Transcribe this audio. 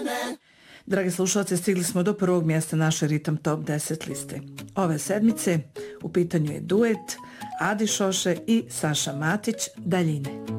Dragi slušalci, stigli smo do prvog mjesta naše Ritam Top 10 liste. Ove sedmice u pitanju je duet Adi Šoše i Saša Matić, Daljine.